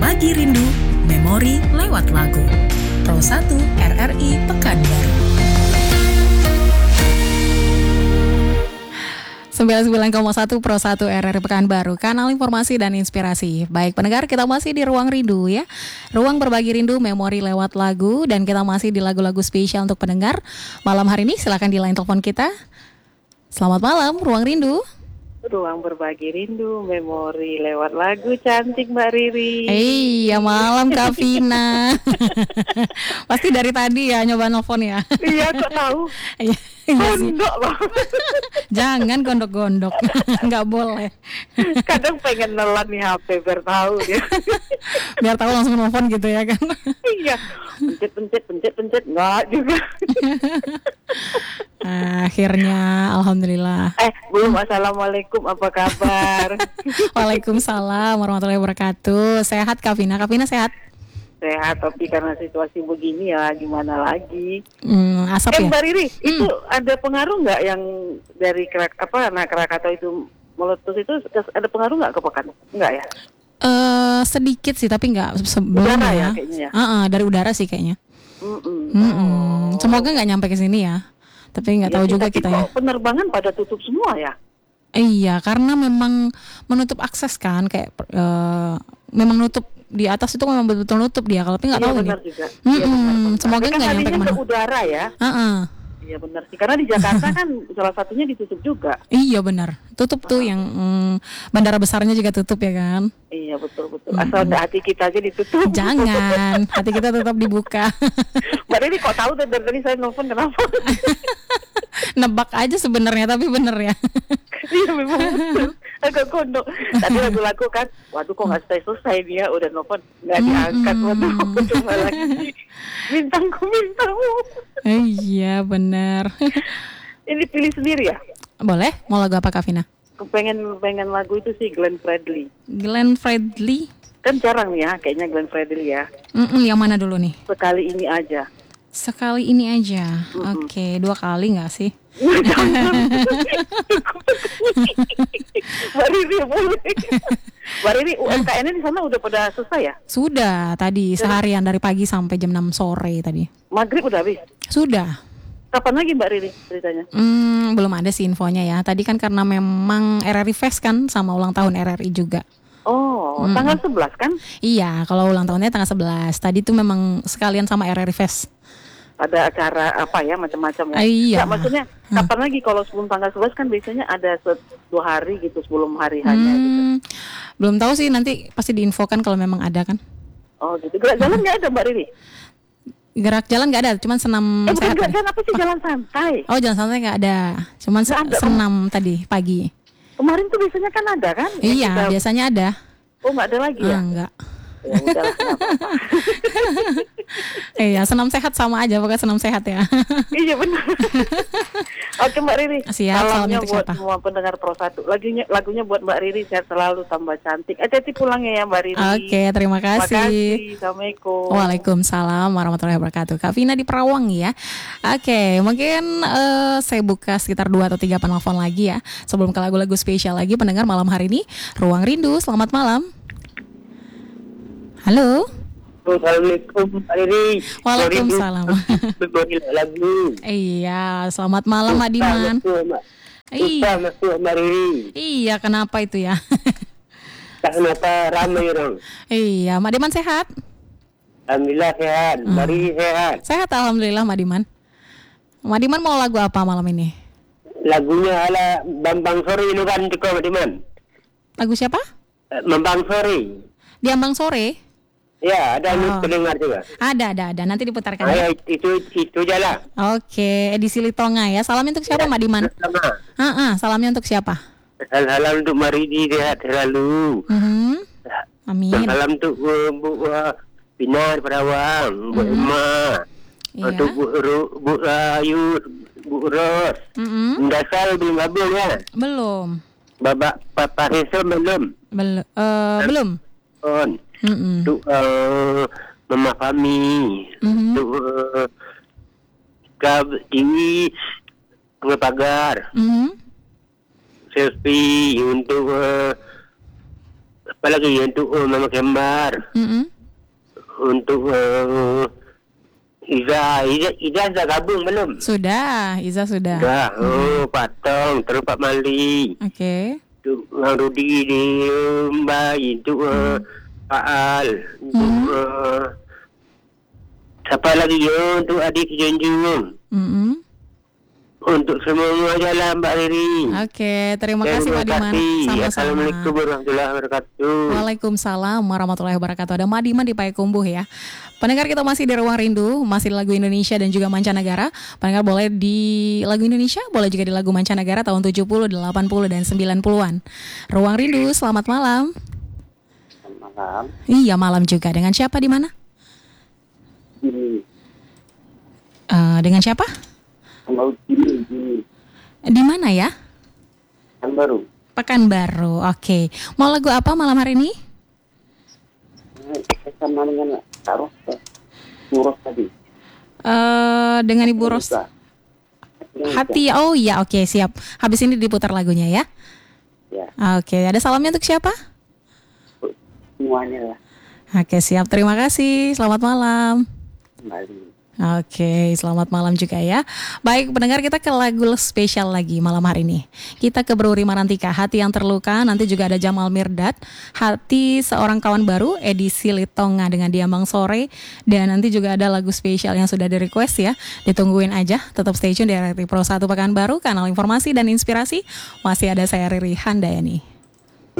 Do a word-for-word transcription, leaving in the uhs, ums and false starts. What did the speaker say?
Berbagi rindu, memori lewat lagu. Pro satu R R I Pekanbaru. sembilan puluh sembilan koma satu Pro satu R R I Pekanbaru, kanal informasi dan inspirasi. Baik pendengar, kita masih di Ruang Rindu ya. Ruang berbagi rindu, memori lewat lagu. Dan kita masih di lagu-lagu spesial untuk pendengar. Malam hari ini silakan di line telepon kita. Selamat malam, Ruang Rindu. Ruang berbagi rindu, memori lewat lagu. Cantik Mbak Riri. Iya, malam Kak Vina. Pasti dari tadi ya nyoba nelfon ya. Iya, kok tahu? Iya. Gondok loh. Jangan gondok-gondok. Nggak boleh. Kadang pengen nelan nih H P biar tahu dia. Biar tahu langsung nelfon gitu ya kan. Iya. Pencet-pencet, pencet-pencet. Nggak juga. Nah, akhirnya alhamdulillah. Eh, belum. Assalamualaikum, apa kabar? Waalaikumsalam warahmatullahi wabarakatuh. Sehat Kak Vina? Kak Vina sehat? Sehat, tapi karena situasi begini ya gimana lagi. Hmm, asap eh, ya? Mbak Riri, hmm. itu ada pengaruh nggak yang dari Krak, apa anak Krakatau itu meletus itu ada pengaruh nggak ke Pekan? Nggak ya? Uh, sedikit sih, tapi nggak sebelumnya. Udara ya kayaknya ya? Uh-uh, dari udara sih kayaknya. Mm-mm. Mm-mm. Semoga nggak nyampe ke sini ya. Tapi nggak ya, tahu juga kita ya. Penerbangan pada tutup semua ya? Iya, karena memang menutup akses kan, kayak uh, memang nutup di atas itu memang betul-betul nutup dia. Kalau tapi nggak iya, tahu benar nih. Juga. Mm-mm. Iya, benar, benar. Semoga kan nggak nyampe kemana. ke udara ya? Uh-uh. Iya benar sih, karena di Jakarta kan salah satunya ditutup juga. Iya benar, tutup tuh ah. yang mm, bandara besarnya juga tutup ya kan? Iya betul betul. Asal mm-hmm. hati kita aja ditutup. Jangan, hati kita tetap dibuka. Mbak Riri kok tahu dari tadi saya nelfon kenapa? Nebak aja sebenarnya, tapi bener ya. Iya memang betul. Agak gondok. Tadi lagu-lagu kan, waduh kok nggak selesai-selesai dia udah nelfon nggak diangkat. Waduh, aku coba lagi. Bintangku bintangmu. Iya benar. Ini pilih sendiri ya? Boleh. Mau lagu apa Kak Vina? Pengen pengen lagu itu sih Glenn Fredly. Glenn Fredly? Kan jarang nih ya, kayaknya Glenn Fredly ya. Mm-mm, yang mana dulu nih? Sekali ini aja. Sekali ini aja. Mm-mm. Oke, dua kali nggak sih? Mbak Riri boleh. Mbak Riri U M K N-nya di sana udah pada selesai ya? Sudah, tadi seharian dari pagi sampai jam enam sore tadi. Maghrib udah habis? Sudah. Kapan lagi Mbak Riri ceritanya? Hmm, belum ada sih infonya ya. Tadi kan karena memang R R I Fest kan sama ulang tahun R R I juga. Oh, hmm. tanggal sebelas kan? Iya, kalau ulang tahunnya tanggal sebelas. Tadi tuh memang sekalian sama R R I Fest. Ada acara apa ya macam-macam ya? Ah, iya. Nggak, maksudnya hmm. kapan lagi kalau sebelum tanggal sebelas kan biasanya ada dua hari gitu sebelum hari hanya hmm, gitu. Belum tahu sih, nanti pasti diinfokan kalau memang ada kan. Oh gitu. Gerak jalan nggak ada Mbak Riri? Gerak jalan nggak ada, cuman senam eh, bukan sehat. Gerak jalan apa sih, jalan santai? Oh jalan santai nggak ada, cuman se- ada. senam tadi pagi. Kemarin tuh biasanya kan ada kan? Iya kita... biasanya ada. Oh nggak ada lagi ya? Ah, enggak. Ya udahlah, iya, senam sehat sama aja, pokoknya senam sehat ya. Iya benar. Oke Mbak Riri. Siap, salamnya buat siapa? semua pendengar Pro satu. Lagunya lagunya buat Mbak Riri, sehat selalu, tambah cantik. Hati-hati pulangnya ya Mbak Riri. Oke, terima kasih. Terima kasih. Assalamualaikum. Waalaikumsalam warahmatullahi wabarakatuh. Kak Vina di Perawang ya. Oke, mungkin uh, saya buka sekitar dua atau tiga penelpon lagi ya. Sebelum ke lagu-lagu spesial lagi pendengar malam hari ini. Ruang Rindu, selamat malam. Halo. Assalamualaikum Pak Riri. Waalaikumsalam. Berbagi lagu. Iya, selamat malam Mak Diman. Iya, masuk Mbak Riri. Iya, kenapa itu ya? Kenapa ramai orang? Iya, Mak Diman sehat? Alhamdulillah sehat. Hmm. Mbak Riri sehat. Sehat alhamdulillah Mak Diman. Mak Diman mau lagu apa malam ini? Lagunya ala Bambang Sore itu kan teko Mak Diman. Lagu siapa? Bambang Sore. Di Ambang Sore? Ya, ada oh. pendengar juga. Ada, ada, ada. Nanti diputarkan. Ayo, ya. itu itu aja lah. Oke, edisi Litonga ya. Salamnya untuk siapa, ya, Mak Diman? Sama. Ah, salamnya untuk siapa? Salam untuk Maridi sehat selalu. Mm-hmm. Amin. Salam untuk uh, Bu uh, Pinar Perawang, Bu mm-hmm. Emma, iya. Untuk Bu Ru, Bu Ayu, Bu Ros. Mm-hmm. Dasar belum habis ya? Belum. Babak Papa Risa belum? Belum. Uh, belum. On. Mm-hmm. Untuk uh, Mama Fami, mm-hmm. untuk uh, Kab T V Pengepagar, mm-hmm. Selfie untuk uh, apalagi untuk uh, Mama Kembar, Mm-mm. untuk uh, Iza, Iza, Iza sudah gabung belum? Sudah, Iza sudah. Sudah, oh Patong, terus Pak Mali, Oke. untuk Bang Rudi di Mbak, untuk uh, Pak Al, untuk uh, siapa lagi ya, untuk adik Junjung, Mm-mm. untuk semua jalan Mbak Riri. Oke, terima kasih Pak Diman. Sama-sama. Assalamualaikum warahmatullahi wabarakatuh. Waalaikumsalam warahmatullahi wabarakatuh. Ada Madiman di Payakumbuh ya. Pendengar kita masih di Ruang Rindu, masih di lagu Indonesia dan juga mancanegara. Pendengar boleh di lagu Indonesia, boleh juga di lagu mancanegara tahun tujuh puluh, delapan puluh dan sembilan puluhan. Ruang Rindu, selamat malam. Selamat malam. Iya, malam juga. Dengan siapa di mana? Ini, Uh, dengan siapa? mau ini, ini, Di mana ya? yang baru. Pekanbaru. Oke. Mau lagu apa malam hari ini? Sama dengan taruh Suros tadi. Eh, dengan Ibu Ros. Hati. Oh iya, oke, siap. Habis ini diputar lagunya ya. Ya, Oke, ada salamnya untuk siapa? semuanya lah. Oke, siap. Terima kasih. Selamat malam. Kembali. Oke, selamat malam juga ya. Baik, pendengar, kita ke lagu spesial lagi malam hari ini. Kita ke Bro Rima Rantika, Hati yang Terluka. Nanti juga ada Jamal Mirdad, Hati Seorang Kawan Baru, edisi Litonga dengan Diambang Sore. Dan nanti juga ada lagu spesial yang sudah di request ya. Ditungguin aja, tetap stay tune di R R T Pro satu Pekanbaru, kanal informasi dan inspirasi. Masih ada saya Riri Handayani.